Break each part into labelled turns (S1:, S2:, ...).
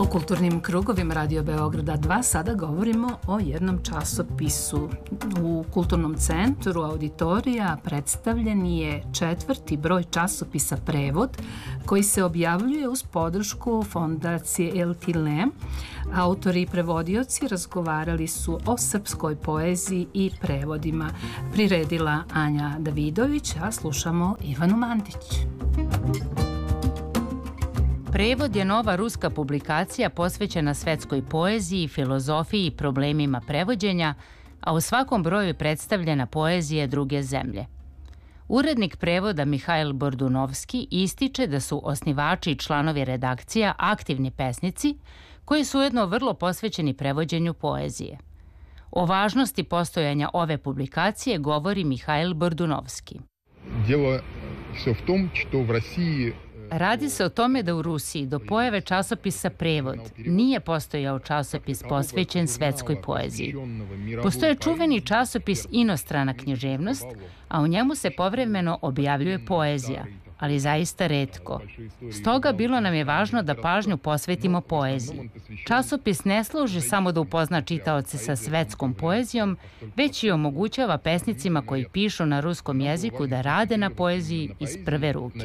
S1: O kulturnim krugovima Radio Beograda 2 sada govorimo o jednom časopisu. U Kulturnom centru Auditorija predstavljen je 4. broj časopisa Prevod, koji se objavljuje uz podršku fondacije El Tilem. Autori i prevodioci razgovarali su o srpskoj poeziji i prevodima. Priredila Anja Davidović, a slušamo Ivanu Mandić.
S2: Prevod je nova ruska publikacija posvećena svetskoj poeziji, filozofiji i problemima prevođenja, a u svakom broju je predstavljena poezija druge zemlje. Urednik prevoda Mihail Bordunovski ističe da su osnivači i članovi redakcija aktivni pesnici koji su ujedno vrlo posvećeni prevođenju poezije. O važnosti postojanja ove publikacije govori Mihail Bordunovski.
S3: Дело все в том, что в России
S2: Radi se o tome da u Rusiji do pojave časopisa Prevod nije postojao časopis posvećen svetskoj poeziji. Postoje čuveni časopis Inostrana književnost, a u njemu se povremeno objavljuje poezija, ali zaista retko. Stoga bilo nam je važno da pažnju posvetimo poeziji. Časopis ne služi samo da upozna čitaoce sa svetskom poezijom, već i omogućava pesnicima koji pišu na ruskom jeziku da rade na poeziji iz prve ruke.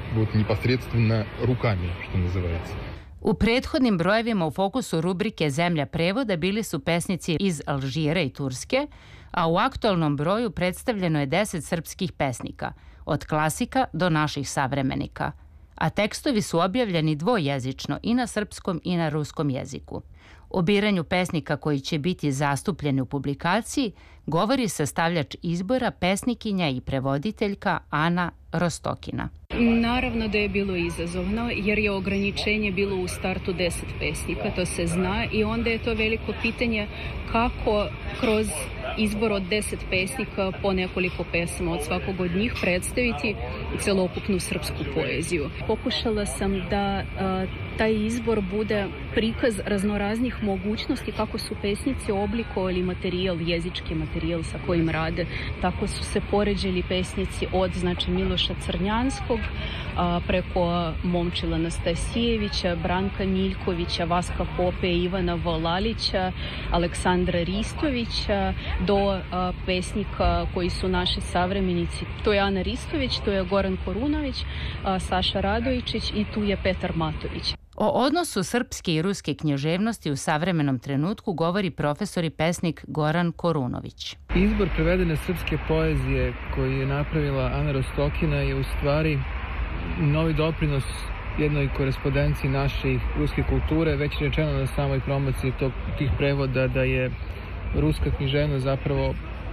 S2: U prethodnim brojevima u fokusu rubrike Zemlja prevoda bili su pesnici iz Alžira i Turske, a u aktualnom broju predstavljeno je 10 srpskih pesnika, od klasika do naših savremenika, a tekstovi su objavljeni dvojezično i na srpskom i na ruskom jeziku. O biranju pesnika koji će biti zastupljeni u publikaciji govori sastavljač izbora, pesnikinja i prevoditeljka Ana Rostokina.
S4: Naravno da je bilo izazovno jer je ograničenje bilo u startu 10 pesnika, to se zna, i onda je to veliko pitanje kako kroz izbor od 10 pesnika po nekoliko pesama od svakog od njih predstaviti celokupnu srpsku poeziju. Pokušala sam da taj izbor bude prikaz raznoraznih mogućnosti kako su pesnici oblikovali materijal, jezički materijal sa kojim rade. Tako su se poređali pesnici od Miloša Crnjanskog preko Momčila Anastasijevića, Branka Miljkovića, Vaska Pope, Ivana Volalića, Aleksandra Ristovića do pesnika koji su naši savremenici. To je Ana Ristović, to je Goran Korunović, Saša Radojičić i tu je Petar Matović.
S2: O odnosu srpske i ruske književnosti u savremenom trenutku govori profesor i pesnik Goran Korunović.
S5: Izbor prevedene srpske poezije koji je napravila Ana Rostokina je u stvari novi doprinos jednoj korespondenciji naše i ruske kulture. Već je rečeno na samoj promociji tih prevoda da je ruska književnost zapravo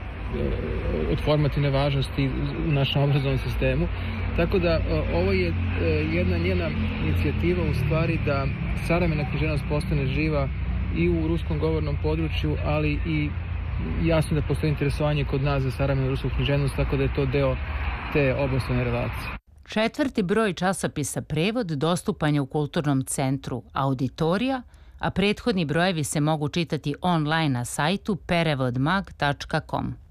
S5: od formativne važnosti u našem obrazovnom sistemu. Tako da ovo je jedna njena inicijativa u stvari da savremena književnost postane živa i u ruskom govornom području, ali i jasno da postoji interesovanje kod nas za savremenu rusku književnost, tako da je to deo te obostrane relacije.
S2: 4. broj časopisa Prevod dostupan je u Kulturnom centru Auditorija, a prethodni brojevi se mogu čitati online na sajtu perevodmag.com.